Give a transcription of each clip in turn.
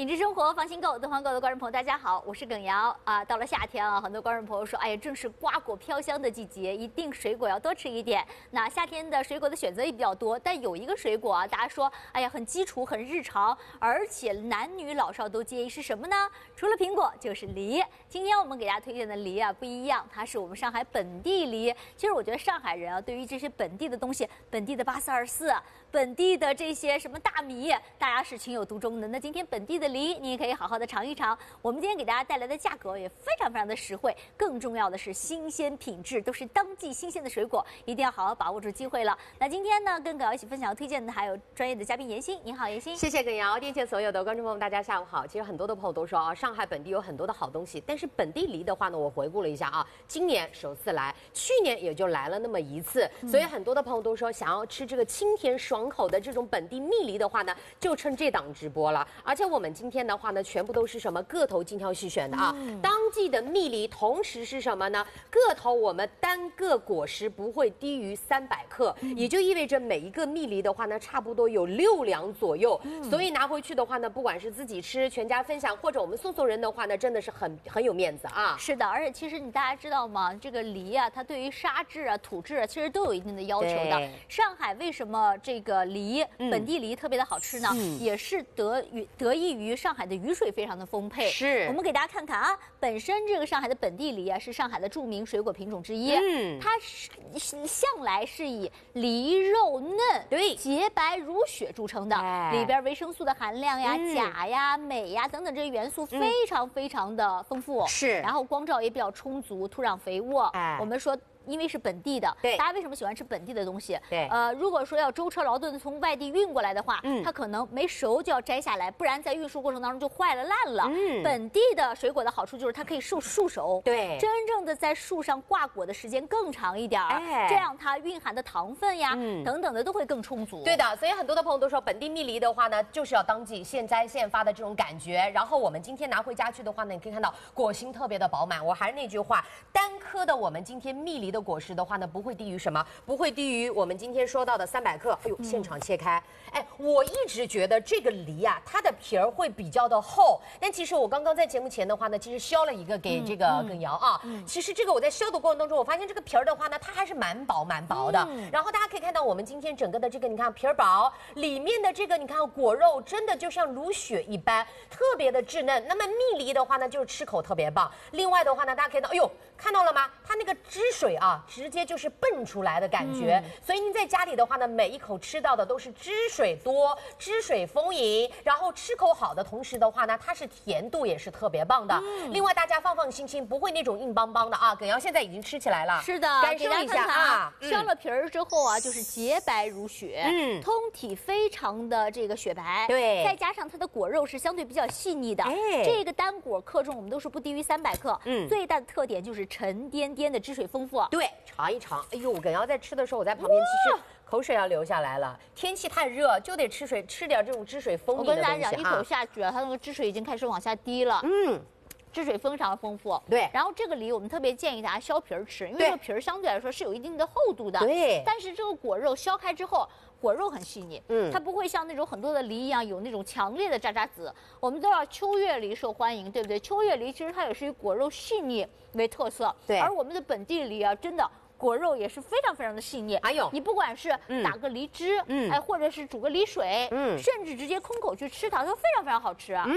品质生活，放心购，东方购的观众朋友，大家好，我是耿瑶啊。到了夏天啊，很多观众朋友说，哎呀，正是瓜果飘香的季节，一定水果要多吃一点。那夏天的水果的选择也比较多，但有一个水果啊，大家说，哎呀，很基础、很日常，而且男女老少都介意，是什么呢？除了苹果，就是梨。今天我们给大家推荐的梨啊不一样，它是我们上海本地梨。其实我觉得上海人啊，对于这些本地的东西，本地的8424，本地的这些什么大米，大家是情有独钟的。那今天本地的梨，你也可以好好的尝一尝。我们今天给大家带来的价格也非常的实惠，更重要的是新鲜品质，都是当季新鲜的水果，一定要好好把握住机会了。那今天呢，跟耿瑶一起分享推荐的还有专业的嘉宾妍希。你好，妍希。 谢谢耿瑶，电线所有的观众朋友们，大家下午好。其实很多的朋友都说啊，上海本地有很多的好东西，但是本地梨的话呢，我回顾了一下啊，今年首次来，去年也就来了那么一次，所以很多的朋友都说想要吃这个清甜爽口的这种本地蜜梨的话呢，就趁这档直播了。而且我们今天的话呢，全部都是什么个头精挑细选的啊，当季的蜜梨，同时是什么呢？个头我们单个果实不会低于300克，也就意味着每一个蜜梨的话呢，差不多有6两左右，所以拿回去的话呢，不管是自己吃、全家分享，或者我们送人的话呢，真的是很有面子啊。 是的，而且其实大家知道吗？这个梨啊，它对于沙质啊、土质啊，其实都有一定的要求的。上海为什么这个梨，本地梨特别的好吃呢？也是得益于上海的雨水非常的丰沛。 是， 我们给大家看看啊，本身这个上海的本地梨啊，是上海的著名水果品种之一。它向来是以梨肉嫩、洁白如雪著称的，里边维生素的含量呀、钾呀、镁呀等等这些元素非常的丰富。 是， 然后光照也比较充足，土壤肥沃。我们说，因为是本地的，大家为什么喜欢吃本地的东西？如果说要舟车劳顿从外地运过来的话，它可能没熟就要摘下来，不然在运输过程当中就坏了烂了。本地的水果的好处就是它可以树熟，真正的在树上挂果的时间更长一点，这样它蕴含的糖分呀等等的都会更充足。 对的，所以很多的朋友都说本地蜜梨的话呢，就是要当季现摘现发的这种感觉。然后我们今天拿回家去的话呢，你可以看到果形特别的饱满。我还是那句话，单颗的我们今天蜜梨的果实的话呢，不会低于什么？不会低于我们今天说到的300克。哎呦，现场切开。哎，我一直觉得这个梨啊，它的皮儿会比较的厚，但其实我刚刚在节目前的话呢，其实削了一个给这个耿瑶啊。其实这个我在削的过程当中，我发现这个皮儿的话呢，它还是蛮薄的。然后大家可以看到我们今天整个的这个，你看皮儿薄，里面的这个你看果肉真的就像如雪一般，特别的稚嫩。那么蜜梨的话呢，就是吃口特别棒。另外的话呢，大家可以看到，哎呦，看到了吗？它那个汁水啊，直接就是蹦出来的感觉。所以您在家里的话呢，每一口吃到的都是汁水多、汁水丰盈，然后吃口好的同时的话呢，它是甜度也是特别棒的。另外大家放心，不会那种硬邦邦的啊。耿瑶现在已经吃起来了， 是的， 感受一下啊。 削了皮儿之后啊，就是洁白如雪，通体非常的这个雪白。再加上它的果肉是相对比较细腻的。这个单果克重我们都是不低于300克。最大的特点就是沉甸甸的汁水丰富。 尝一尝。哎呦，耿瑶在吃的时候，我在旁边其实口水要流下来了。天气太热，就得吃点这种汁水丰盈的东西。 我跟大家讲，一口下去啊，它那个汁水已经开始往下滴了。汁水非常丰富。然后这个梨我们特别建议大家削皮儿吃，因为这个皮儿相对来说是有一定的厚度的。但是这个果肉削开之后，果肉很细腻，它不会像那种很多的梨一样有那种强烈的渣渣子。我们都知道秋月梨受欢迎，对不对？秋月梨其实它也是以果肉细腻为特色。而我们的本地梨啊，真的果肉也是非常的细腻。还有，你不管是打个梨汁，或者是煮个梨水，甚至直接空口去吃它，都非常好吃啊。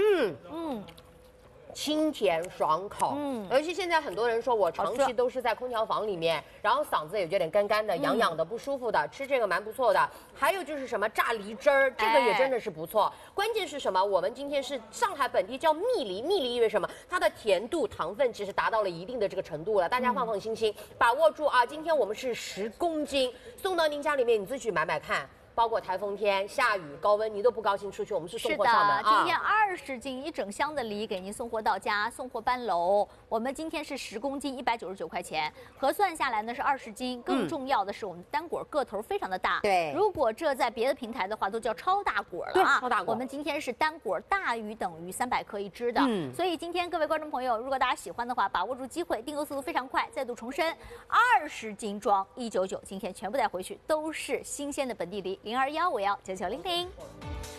清甜爽口，尤其现在很多人说我长期都是在空调房里面，然后嗓子也有点干的、痒的、不舒服的，吃这个蛮不错的。还有就是什么榨梨汁儿，这个也真的是不错。关键是什么？我们今天是上海本地叫蜜梨，蜜梨因为什么？它的甜度、糖分其实达到了一定的这个程度了，大家放心，把握住啊！今天我们是10公斤送到您家里面，你自己去买看。包括台风天、下雨、高温，你都不高兴出去，我们是送货上门啊。 今天20斤一整箱的梨给您送货到家，送货搬楼。我们今天是10公斤199块钱，核算下来呢是20斤。更重要的是我们单果个头非常的大。如果这在别的平台的话，都叫超大果了啊。超大果。我们今天是单果大于等于300克一支的。所以今天各位观众朋友，如果大家喜欢的话，把握住机会，订购速度非常快。再度重申，20斤装199，今天全部带回去，都是新鲜的本地梨。021599000。